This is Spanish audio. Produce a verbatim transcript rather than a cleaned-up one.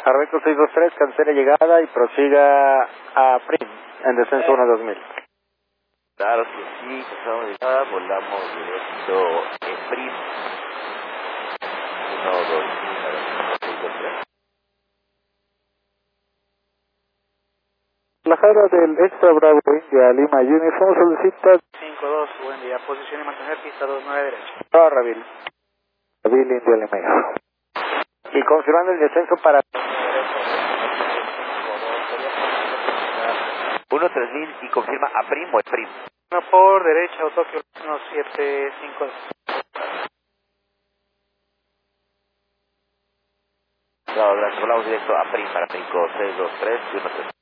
Arreco seis dos tres, cancele llegada y prosiga a Prim, en descenso uno dos mil. Claro que sí, pasamos de llegada, volamos directo en Prim. uno dos mil. La jara del Extra Bravo India Lima Uniform solicita cinco dos, buen día, posición y mantener pista dos nueve derecha. No, Rabil. Rabil India Lima. Y confirmando el descenso para uno tres mil y confirma a Prim o es Prim. uno por derecha, Tokio uno siete cinco. Claro, gracias, volamos directo a Prim para cinco seis dos tres y uno tres.